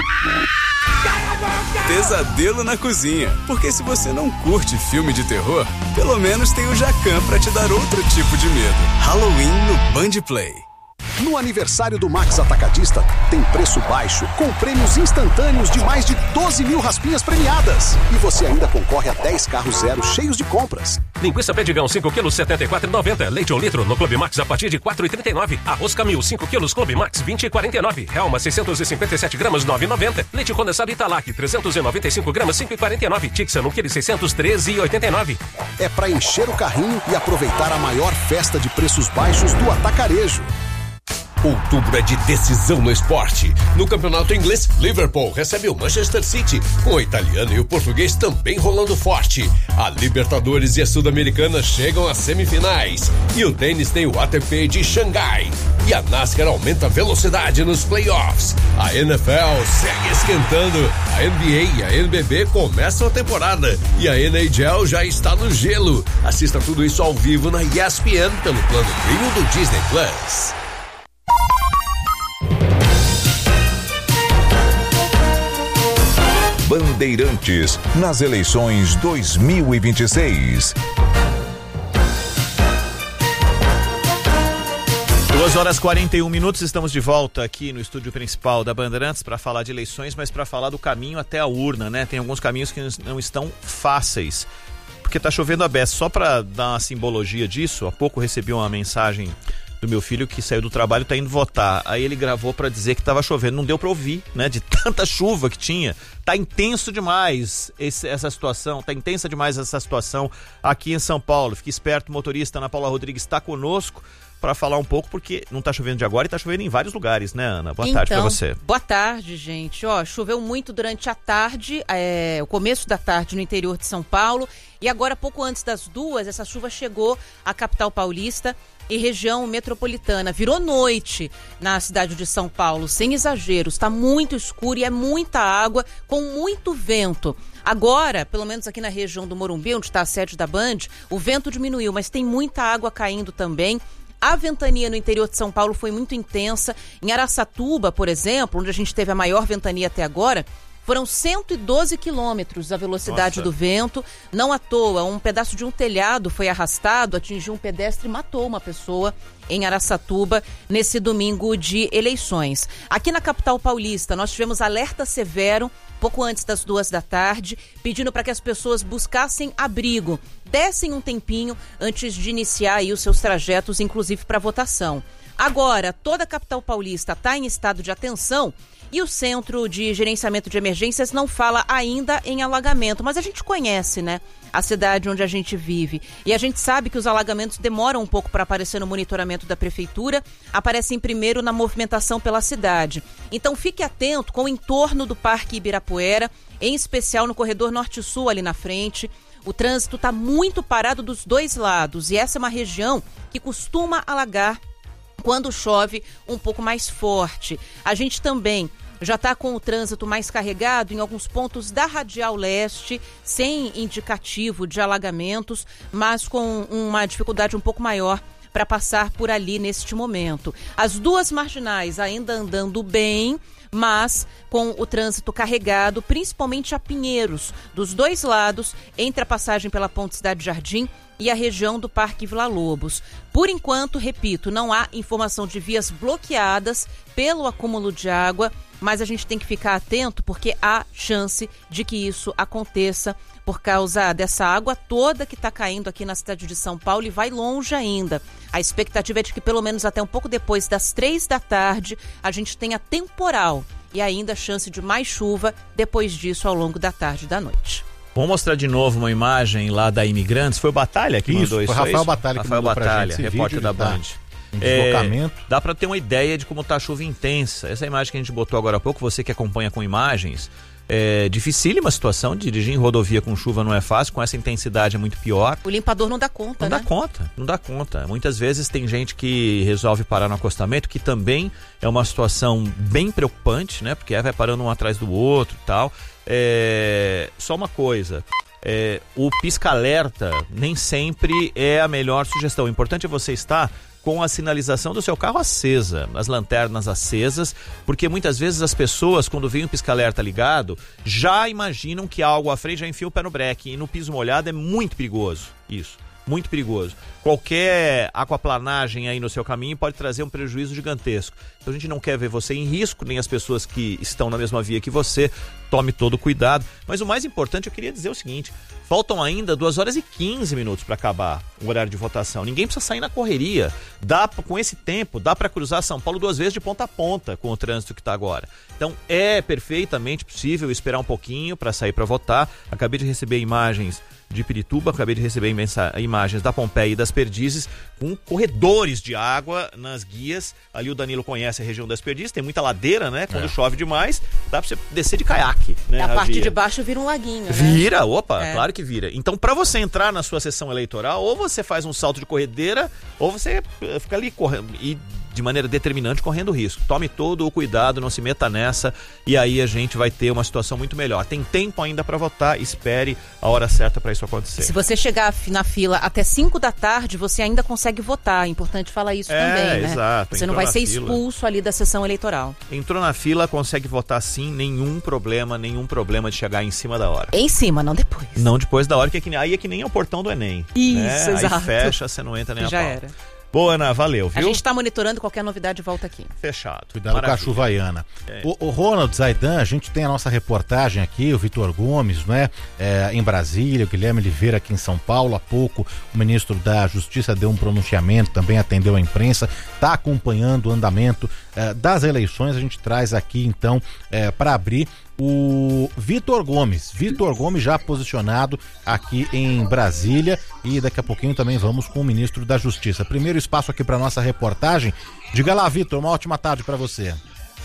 pesadelo na cozinha. Porque se você não curte filme de terror, pelo menos tem o Jacan pra te dar outro tipo de medo. Halloween no Band Play. No aniversário do Max Atacadista, tem preço baixo, com prêmios instantâneos de mais de doze mil raspinhas premiadas. E você ainda concorre a dez carros zero cheios de compras. Linguiça Pedigão cinco quilos, setenta e quatro reais e noventa centavos. Leite um litro no Clube Max a partir de quatro reais e trinta e nove centavos. Arroz Camil cinco quilos, Clube Max vinte reais e quarenta e nove centavos. Helma seiscentos e cinquenta e sete gramas, nove reais e noventa centavos. Leite condensado Italac trezentos e noventa e cinco gramas, cinco reais e quarenta e nove centavos. Tixan um quilo seiscentos, treze reais e oitenta e nove centavos. É para encher o carrinho e aproveitar a maior festa de preços baixos do atacarejo. Outubro é de decisão no esporte. No campeonato inglês, Liverpool recebe o Manchester City, com o italiano e o português também rolando forte. A Libertadores e a Sul-Americana chegam às semifinais. E o tênis tem o A T P de Xangai. E a NASCAR aumenta a velocidade nos playoffs. A N F L segue esquentando. A N B A e a N B B começam a temporada. E a N H L já está no gelo. Assista tudo isso ao vivo na E S P N pelo plano Premium do Disney Plus. Bandeirantes nas eleições dois mil e vinte e seis. duas horas e quarenta e um minutos, estamos de volta aqui no estúdio principal da Bandeirantes para falar de eleições, mas para falar do caminho até a urna, né? Tem alguns caminhos que não estão fáceis, porque tá chovendo a beça. Só para dar uma simbologia disso, há pouco recebi uma mensagem do meu filho que saiu do trabalho e tá indo votar. Aí ele gravou para dizer que tava chovendo, não deu para ouvir, né? De tanta chuva que tinha. Tá intenso demais esse, essa situação, tá intensa demais essa situação aqui em São Paulo. Fique esperto, motorista. Ana Paula Rodrigues está conosco para falar um pouco, porque não tá chovendo de agora e tá chovendo em vários lugares, né, Ana? Boa então, tarde para você. Boa tarde, gente. Ó, choveu muito durante a tarde, é, o começo da tarde no interior de São Paulo, e agora, pouco antes das duas, essa chuva chegou à capital paulista e região metropolitana. Virou noite na cidade de São Paulo, sem exageros. Está muito escuro e é muita água, com muito vento. Agora, pelo menos aqui na região do Morumbi, onde está a sede da Band, o vento diminuiu, mas tem muita água caindo também. A ventania no interior de São Paulo foi muito intensa. Em Araçatuba, por exemplo, onde a gente teve a maior ventania até agora, foram cento e doze quilômetros a velocidade Nossa. do vento. Não à toa, um pedaço de um telhado foi arrastado, atingiu um pedestre e matou uma pessoa em Araçatuba nesse domingo de eleições. Aqui na capital paulista, nós tivemos alerta severo pouco antes das duas da tarde, pedindo para que as pessoas buscassem abrigo, dessem um tempinho antes de iniciar aí os seus trajetos, inclusive para votação. Agora, toda a capital paulista está em estado de atenção e o Centro de Gerenciamento de Emergências não fala ainda em alagamento, mas a gente conhece, né, a cidade onde a gente vive. E a gente sabe que os alagamentos demoram um pouco para aparecer no monitoramento da prefeitura, aparecem primeiro na movimentação pela cidade. Então fique atento com o entorno do Parque Ibirapuera, em especial no corredor norte-sul ali na frente. O trânsito está muito parado dos dois lados e essa é uma região que costuma alagar quando chove um pouco mais forte. A gente também já está com o trânsito mais carregado em alguns pontos da Radial Leste, sem indicativo de alagamentos, mas com uma dificuldade um pouco maior para passar por ali neste momento. As duas marginais ainda andando bem, mas com o trânsito carregado, principalmente a Pinheiros, dos dois lados, entre a passagem pela Ponte Cidade Jardim e a região do Parque Vila Lobos. Por enquanto, repito, não há informação de vias bloqueadas pelo acúmulo de água, mas a gente tem que ficar atento porque há chance de que isso aconteça por causa dessa água toda que está caindo aqui na cidade de São Paulo e vai longe ainda. A expectativa é de que pelo menos até um pouco depois das três da tarde a gente tenha temporal e ainda chance de mais chuva depois disso ao longo da tarde e da noite. Vamos mostrar de novo uma imagem lá da Imigrantes. Foi o Batalha que isso, mandou isso? Foi Rafael isso? Batalha que Rafael mandou Batalha, pra gente esse repórter vídeo, da Band. Em deslocamento. É, dá para ter uma ideia de como tá a chuva intensa. Essa imagem que a gente botou agora há pouco, você que acompanha com imagens, é dificílima a situação. Dirigir em rodovia com chuva não é fácil, com essa intensidade é muito pior. O limpador não dá conta, não né? Não dá conta, não dá conta. Muitas vezes tem gente que resolve parar no acostamento, que também é uma situação bem preocupante, né? Porque vai parando um atrás do outro e tal. É... Só uma coisa... É, o pisca-alerta nem sempre é a melhor sugestão. O importante é você estar com a sinalização do seu carro acesa, as lanternas acesas, porque muitas vezes as pessoas, quando veem o pisca-alerta ligado, já imaginam que há algo à frente, já enfia o pé no breque, e no piso molhado é muito perigoso isso. muito perigoso. Qualquer aquaplanagem aí no seu caminho pode trazer um prejuízo gigantesco. Então a gente não quer ver você em risco, nem as pessoas que estão na mesma via que você. Tome todo o cuidado. Mas o mais importante, eu queria dizer o seguinte: faltam ainda duas horas e quinze minutos para acabar o horário de votação. Ninguém precisa sair na correria. Dá, com esse tempo, dá para cruzar São Paulo duas vezes de ponta a ponta com o trânsito que está agora. Então é perfeitamente possível esperar um pouquinho para sair para votar. Acabei de receber imagens de Pirituba, acabei de receber imensa, imagens da Pompeia e das Perdizes, com corredores de água nas guias. Ali o Danilo conhece a região das Perdizes, tem muita ladeira, né? Quando é. chove demais, dá pra você descer de caiaque, né? A, a parte via. de baixo vira um laguinho, né? Vira, opa, é. claro que vira. Então, pra você entrar na sua sessão eleitoral, ou você faz um salto de corredeira, ou você fica ali correndo e de maneira determinante, correndo risco. Tome todo o cuidado, não se meta nessa, e aí a gente vai ter uma situação muito melhor. Tem tempo ainda para votar, espere a hora certa para isso acontecer. Se você chegar na fila até cinco da tarde, você ainda consegue votar. É importante falar isso é, também, né? Exato. Você não vai ser fila. expulso ali da sessão eleitoral. Entrou na fila, consegue votar sim, nenhum problema, nenhum problema de chegar em cima da hora. Em cima, não depois. Não depois da hora, que é que, aí é que nem é o portão do Enem. Isso, né? exato. Aí fecha, você não entra nem Já a pau. era. Boa, Ana, valeu, viu? A gente está monitorando, qualquer novidade volta aqui. Fechado. Cuidado Maravilha. com a chuvaiana. É. O, o Ronald Zaidan, a gente tem a nossa reportagem aqui, o Vitor Gomes, né? É, em Brasília, o Guilherme Oliveira aqui em São Paulo. Há pouco o ministro da Justiça deu um pronunciamento, também atendeu a imprensa, está acompanhando o andamento é, das eleições. A gente traz aqui, então, é, para abrir o Vitor Gomes. Vitor Gomes já posicionado aqui em Brasília, e daqui a pouquinho também vamos com o ministro da Justiça. Primeiro espaço aqui para nossa reportagem. Diga lá, Vitor, uma ótima tarde para você.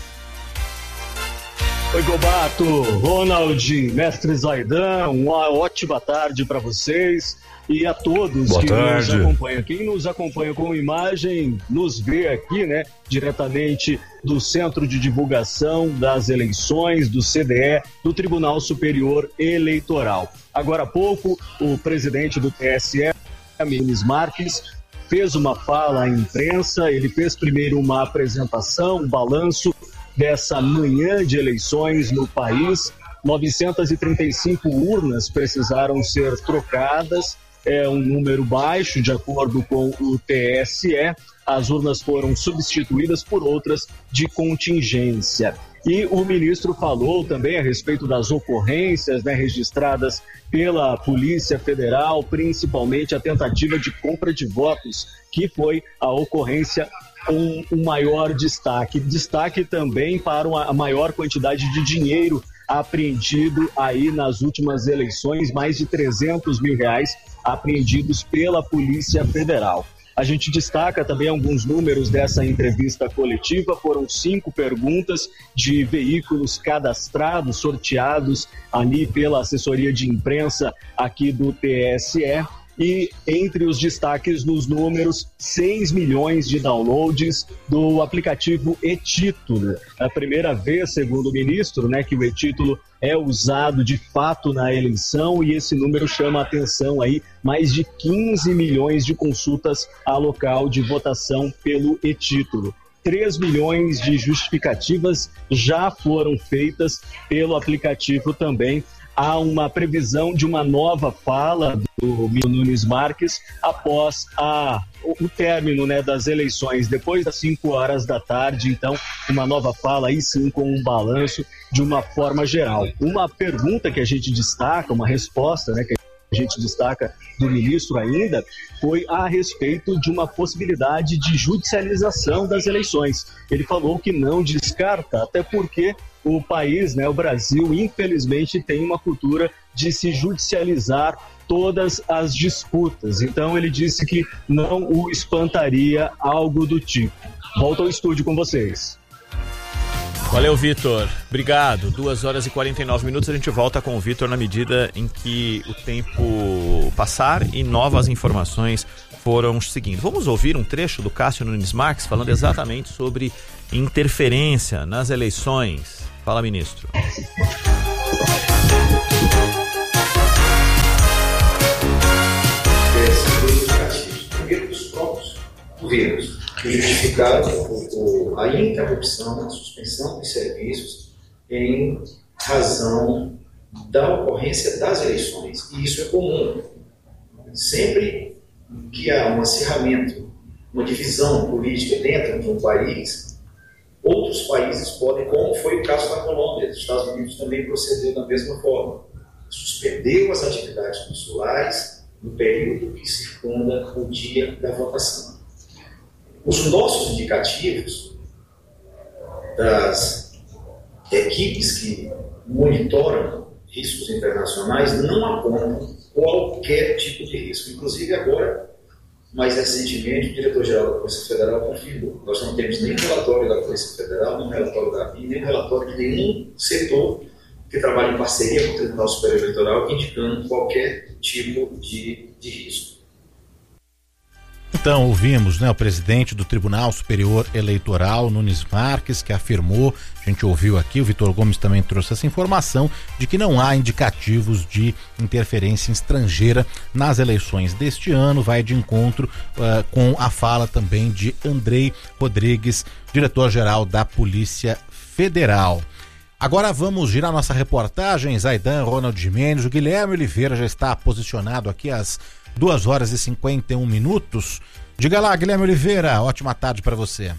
Oi, Gobato, Ronald, mestre Zaidan, uma ótima tarde para vocês e a todos Boa que tarde. nos acompanham. Quem nos acompanha com imagem, nos vê aqui, né, diretamente do Centro de Divulgação das Eleições, do C D E, do Tribunal Superior Eleitoral. Agora há pouco, o presidente do T S E, Nunes Marques, fez uma fala à imprensa. Ele fez primeiro uma apresentação, um balanço dessa manhã de eleições no país. novecentas e trinta e cinco urnas precisaram ser trocadas, é um número baixo de acordo com o T S E. As urnas foram substituídas por outras de contingência. E o ministro falou também a respeito das ocorrências, né, registradas pela Polícia Federal, principalmente a tentativa de compra de votos, que foi a ocorrência com um maior destaque. Destaque também para uma maior quantidade de dinheiro apreendido aí nas últimas eleições, mais de trezentos mil reais apreendidos pela Polícia Federal. A gente destaca também alguns números dessa entrevista coletiva. Foram cinco perguntas de veículos cadastrados, sorteados ali pela assessoria de imprensa aqui do T S E. E entre os destaques nos números, seis milhões de downloads do aplicativo e-Título. É a primeira vez, segundo o ministro, né, que o e-Título é usado de fato na eleição, e esse número chama a atenção aí, mais de quinze milhões de consultas ao local de votação pelo e-Título. três milhões de justificativas já foram feitas pelo aplicativo também. Há uma previsão de uma nova fala do Nunes Marques após a, o término, né, das eleições, depois das cinco horas da tarde. Então, uma nova fala, aí sim, com um balanço de uma forma geral. Uma pergunta que a gente destaca, uma resposta, né, que a gente destaca do ministro ainda, foi a respeito de uma possibilidade de judicialização das eleições. Ele falou que não descarta, até porque o país, né, o Brasil, infelizmente tem uma cultura de se judicializar todas as disputas. Então ele disse que não o espantaria algo do tipo. Volto ao estúdio com vocês. Valeu, Vitor. Obrigado. duas horas e quarenta e nove minutos. A gente volta com o Vitor na medida em que o tempo passar e novas informações foram seguindo. Vamos ouvir um trecho do Cássio Nunes Marques falando exatamente sobre interferência nas eleições. Fala, ministro. Esses dois indicativos. Primeiro, dos próprios governos, que justificaram o, o, a interrupção, a suspensão dos serviços em razão da ocorrência das eleições. E isso é comum. Sempre que há um acirramento, uma divisão política dentro de um país, outros países podem, como foi o caso da Colômbia, os Estados Unidos também procedeu da mesma forma. Suspendeu as atividades consulares no período que circunda o dia da votação. Os nossos indicativos das equipes que monitoram riscos internacionais não apontam qualquer tipo de risco. Inclusive agora, mais recentemente, o diretor-geral da Polícia Federal confirmou. Nós não temos nenhum relatório da Polícia Federal, nem relatório da A B I, nem relatório de nenhum setor que trabalha em parceria com o Tribunal Superior Eleitoral, indicando qualquer tipo de, de risco. Então, ouvimos, né, o presidente do Tribunal Superior Eleitoral, Nunes Marques, que afirmou, a gente ouviu aqui, o Vitor Gomes também trouxe essa informação, de que não há indicativos de interferência estrangeira nas eleições deste ano. Vai de encontro uh, com a fala também de Andrei Rodrigues, diretor-geral da Polícia Federal. Agora vamos girar nossa reportagem. Zaidan, Ronald Gimenez, o Guilherme Oliveira já está posicionado aqui às duas horas e cinquenta e um minutos. Diga lá, Guilherme Oliveira, ótima tarde para você.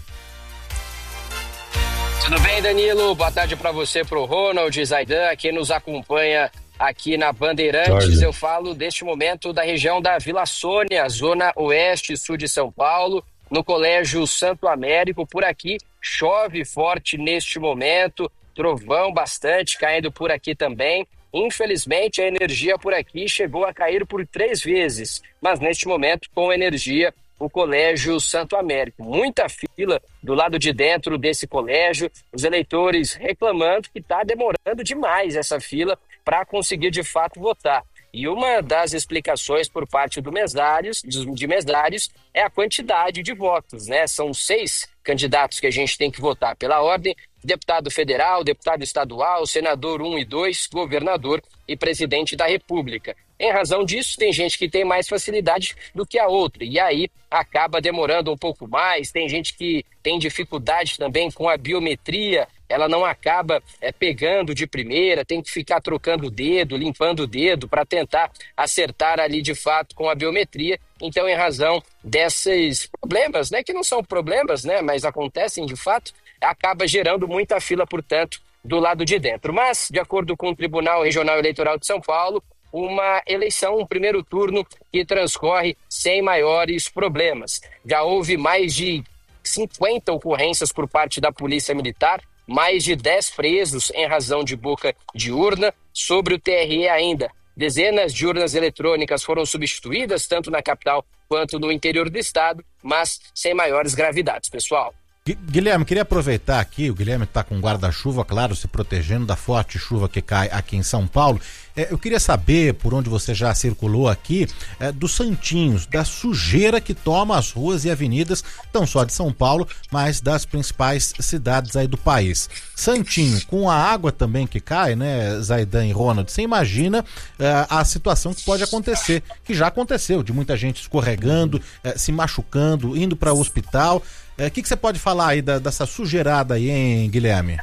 Tudo bem, Danilo? Boa tarde para você, pro Ronald, Zaidan, que nos acompanha aqui na Bandeirantes. Tarde. Eu falo deste momento da região da Vila Sônia, zona oeste e sul de São Paulo, no Colégio Santo Américo. Por aqui chove forte neste momento, trovão bastante caindo por aqui também. Infelizmente, a energia por aqui chegou a cair por três vezes, mas neste momento, com energia, o Colégio Santo Américo. Muita fila do lado de dentro desse colégio, os eleitores reclamando que está demorando demais essa fila para conseguir de fato votar. E uma das explicações por parte do mesários, de mesários é a quantidade de votos, né? São seis candidatos que a gente tem que votar pela ordem: deputado federal, deputado estadual, senador um e dois, governador e presidente da República. Em razão disso, tem gente que tem mais facilidade do que a outra, e aí acaba demorando um pouco mais. Tem gente que tem dificuldade também com a biometria, ela não acaba é, pegando de primeira, tem que ficar trocando o dedo, limpando o dedo para tentar acertar ali de fato com a biometria. Então, em razão desses problemas, né, que não são problemas, né, mas acontecem de fato, acaba gerando muita fila, portanto, do lado de dentro. Mas, de acordo com o Tribunal Regional Eleitoral de São Paulo, uma eleição, um primeiro turno que transcorre sem maiores problemas. Já houve mais de cinquenta ocorrências por parte da Polícia Militar, mais de dez presos em razão de boca de urna. Sobre o T R E ainda, dezenas de urnas eletrônicas foram substituídas, tanto na capital quanto no interior do estado, mas sem maiores gravidades, pessoal. Guilherme, queria aproveitar aqui, o Guilherme está com guarda-chuva, claro, se protegendo da forte chuva que cai aqui em São Paulo. É, eu queria saber, por onde você já circulou aqui, é, dos santinhos, da sujeira que toma as ruas e avenidas, não só de São Paulo, mas das principais cidades aí do país. Santinho, com a água também que cai, né, Zaidan e Ronald, você imagina é, a situação que pode acontecer, que já aconteceu, de muita gente escorregando, é, se machucando, indo para o hospital. O é, que, que você pode falar aí da, dessa sujeirada aí, hein, Guilherme?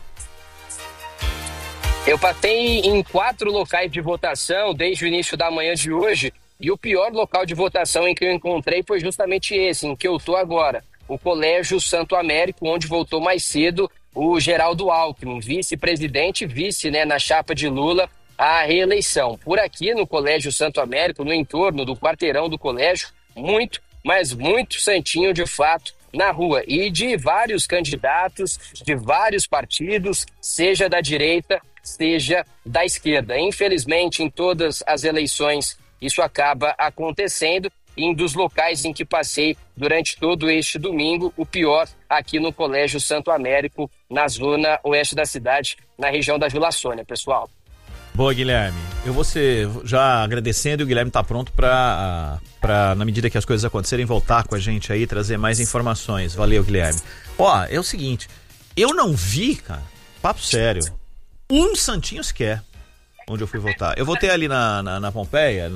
Eu passei em quatro locais de votação desde o início da manhã de hoje, e o pior local de votação em que eu encontrei foi justamente esse, em que eu estou agora, o Colégio Santo Américo, onde votou mais cedo o Geraldo Alckmin, vice-presidente, vice, né, na chapa de Lula à reeleição. Por aqui no Colégio Santo Américo, no entorno do quarteirão do colégio, muito, mas muito santinho de fato na rua, e de vários candidatos, de vários partidos, seja da direita, seja da esquerda. Infelizmente, em todas as eleições, isso acaba acontecendo. E um dos locais em que passei durante todo este domingo, o pior aqui no Colégio Santo Américo, na zona oeste da cidade, na região da Vila Sônia, pessoal. Boa, Guilherme. Eu vou ser já agradecendo, e o Guilherme está pronto para, para, na medida que as coisas acontecerem, voltar com a gente aí, trazer mais informações. Valeu, Guilherme. Ó, é o seguinte, eu não vi, cara, papo sério, um santinho sequer onde eu fui votar. Eu votei ali na, na, na Pompeia, na